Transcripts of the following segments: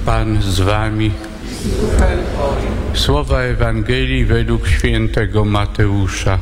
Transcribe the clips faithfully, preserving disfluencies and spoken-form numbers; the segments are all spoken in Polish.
Pan z wami. Słowa Ewangelii według świętego Mateusza.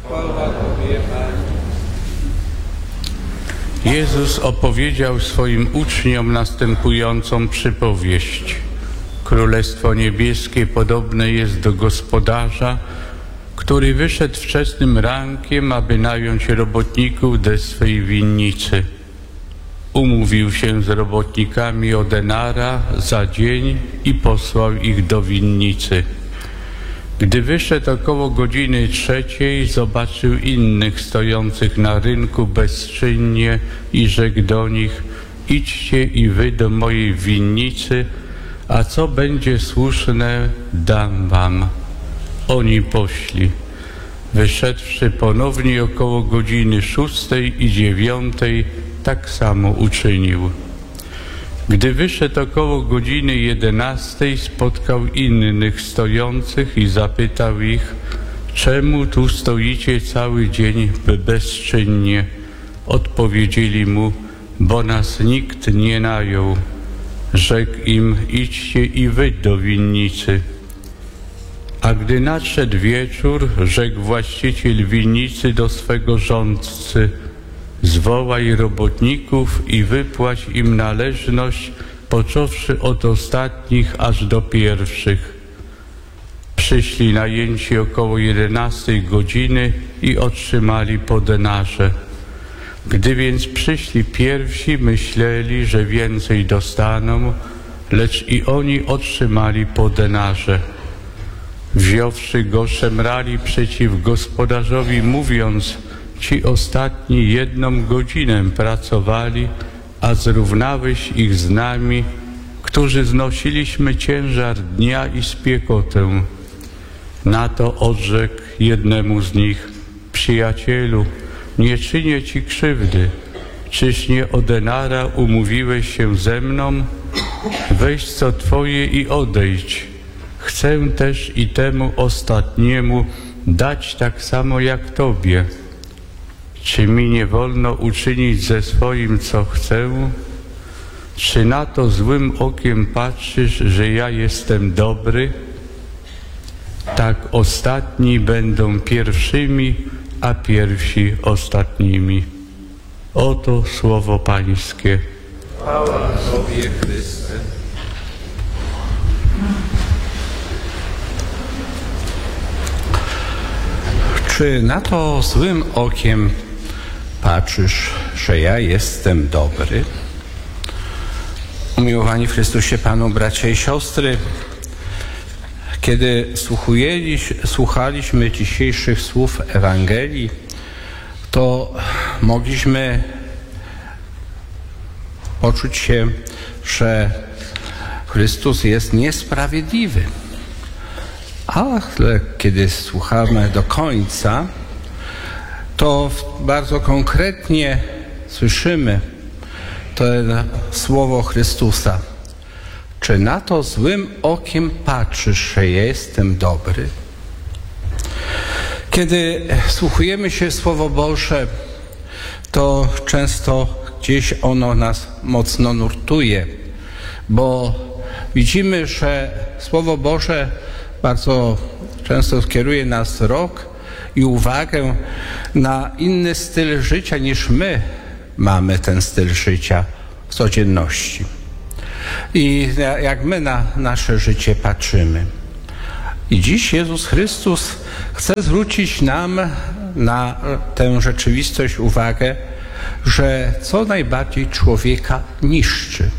Jezus opowiedział swoim uczniom następującą przypowieść. Królestwo niebieskie podobne jest do gospodarza, który wyszedł wczesnym rankiem, aby nająć robotników do swej winnicy. Umówił się z robotnikami o denara za dzień i posłał ich do winnicy. Gdy wyszedł około godziny trzeciej, zobaczył innych stojących na rynku bezczynnie i rzekł do nich: idźcie i wy do mojej winnicy, a co będzie słuszne, dam wam. Oni poszli. Wyszedłszy ponownie około godziny szóstej i dziewiątej, tak samo uczynił. Gdy wyszedł około godziny jedenastej, spotkał innych stojących i zapytał ich: czemu tu stoicie cały dzień bezczynnie? Odpowiedzieli mu: bo nas nikt nie najął. Rzekł im: idźcie i wy do winnicy. A gdy nadszedł wieczór, rzekł właściciel winnicy do swego rządcy: zwołaj robotników i wypłać im należność, począwszy od ostatnich aż do pierwszych. Przyszli najęci około jedenastej godziny i otrzymali po denarze. Gdy więc przyszli pierwsi, myśleli, że więcej dostaną, lecz i oni otrzymali po denarze. Wziąwszy go, szemrali przeciw gospodarzowi, mówiąc: ci ostatni jedną godzinę pracowali, a zrównałeś ich z nami, którzy znosiliśmy ciężar dnia i spiekotę. Na to odrzekł jednemu z nich: przyjacielu, nie czynię ci krzywdy. Czyż nie o denara umówiłeś się ze mną? Weź co twoje i odejdź. Chcę też i temu ostatniemu dać tak samo jak tobie. Czy mi nie wolno uczynić ze swoim, co chcę? Czy na to złym okiem patrzysz, że ja jestem dobry? Tak ostatni będą pierwszymi, a pierwsi ostatnimi. Oto słowo Pańskie. Chwała Tobie, Chryste. Czy na to złym okiem patrzysz, że ja jestem dobry? Umiłowani w Chrystusie Panu, bracia i siostry, kiedy słuchaliśmy dzisiejszych słów Ewangelii, to mogliśmy poczuć się, że Chrystus jest niesprawiedliwy. Ale kiedy słuchamy do końca, to bardzo konkretnie słyszymy to słowo Chrystusa. Czy na to złym okiem patrzysz, że ja jestem dobry? Kiedy słuchujemy się Słowo Boże, to często gdzieś ono nas mocno nurtuje, bo widzimy, że Słowo Boże bardzo często kieruje nas wzrok i uwagę na inny styl życia, niż my mamy ten styl życia w codzienności. I jak my na nasze życie patrzymy. I dziś Jezus Chrystus chce zwrócić nam na tę rzeczywistość uwagę, że co najbardziej człowieka niszczy.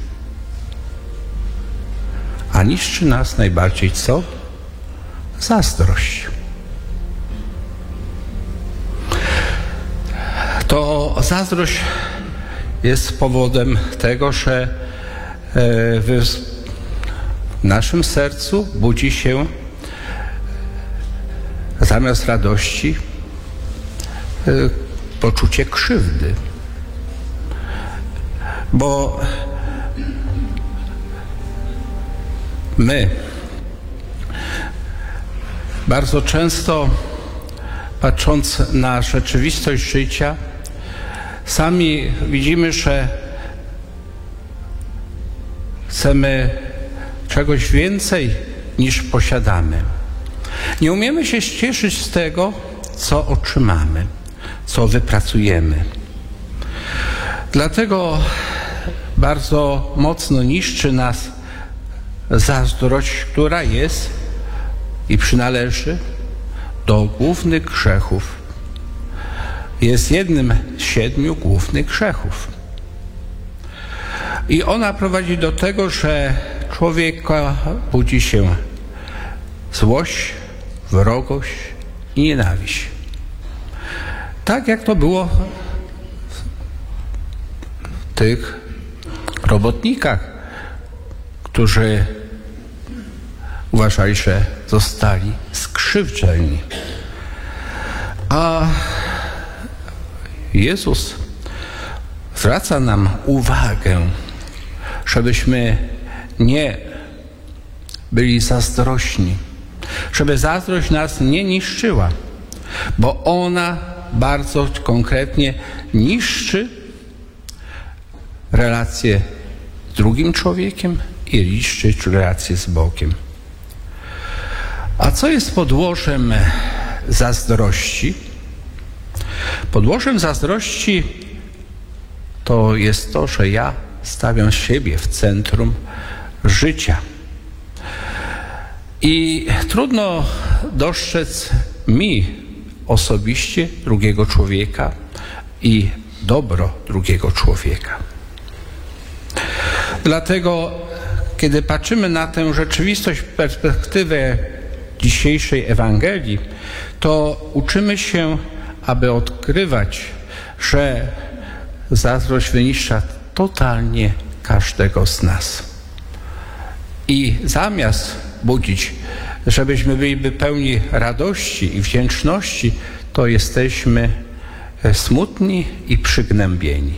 A niszczy nas najbardziej co? Zazdrość. To zazdrość jest powodem tego, że w naszym sercu budzi się zamiast radości poczucie krzywdy. Bo my bardzo często, patrząc na rzeczywistość życia, sami widzimy, że chcemy czegoś więcej niż posiadamy. Nie umiemy się cieszyć z tego, co otrzymamy, co wypracujemy. Dlatego bardzo mocno niszczy nas zazdrość, która jest i przynależy do głównych grzechów. Jest jednym z siedmiu głównych grzechów. I ona prowadzi do tego, że człowieka budzi się złość, wrogość i nienawiść. Tak jak to było w tych robotnikach, którzy uważali, że zostali skrzywdzeni. A Jezus zwraca nam uwagę, żebyśmy nie byli zazdrośni, żeby zazdrość nas nie niszczyła, bo ona bardzo konkretnie niszczy relacje z drugim człowiekiem i niszczy relacje z Bogiem. A co jest podłożem zazdrości? Podłożem zazdrości to jest to, że ja stawiam siebie w centrum życia. I trudno dostrzec mi osobiście drugiego człowieka i dobro drugiego człowieka. Dlatego, kiedy patrzymy na tę rzeczywistość, perspektywę dzisiejszej Ewangelii, to uczymy się, aby odkrywać, że zazdrość wyniszcza totalnie każdego z nas. I zamiast budzić, żebyśmy byli pełni radości i wdzięczności, to jesteśmy smutni i przygnębieni.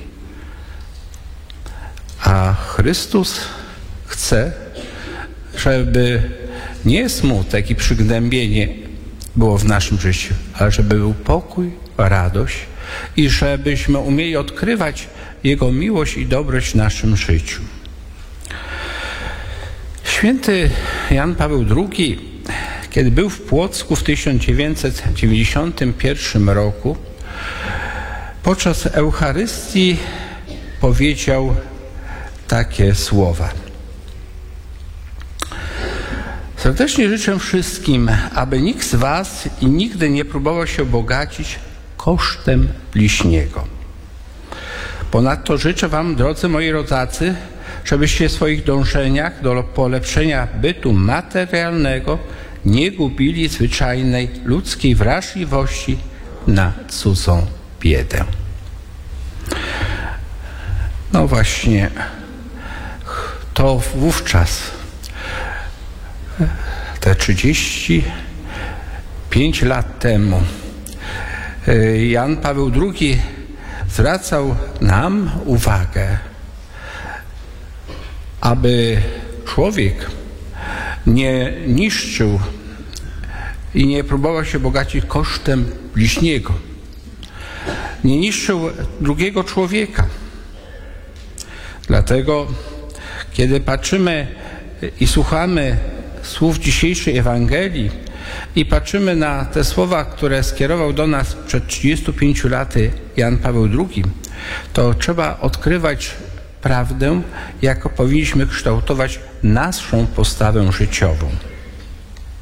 A Chrystus chce, żeby nie smutek i przygnębienie było w naszym życiu, ale żeby był pokój, radość i żebyśmy umieli odkrywać Jego miłość i dobroć w naszym życiu. Święty Jan Paweł drugi, kiedy był w Płocku w tysiąc dziewięćset dziewięćdziesiątym pierwszym roku, podczas Eucharystii powiedział takie słowa. Serdecznie życzę wszystkim, aby nikt z was i nigdy nie próbował się bogacić kosztem bliźniego. Ponadto życzę wam, drodzy moi rodacy, żebyście w swoich dążeniach do polepszenia bytu materialnego nie gubili zwyczajnej ludzkiej wrażliwości na cudzą biedę. No właśnie, to wówczas te trzydzieści pięć lat temu Jan Paweł drugi zwracał nam uwagę, aby człowiek nie niszczył i nie próbował się bogacić kosztem bliźniego. Nie niszczył drugiego człowieka. Dlatego, kiedy patrzymy i słuchamy słów dzisiejszej Ewangelii i patrzymy na te słowa, które skierował do nas przed trzydziestu pięciu laty Jan Paweł drugi, to trzeba odkrywać prawdę, jako powinniśmy kształtować naszą postawę życiową.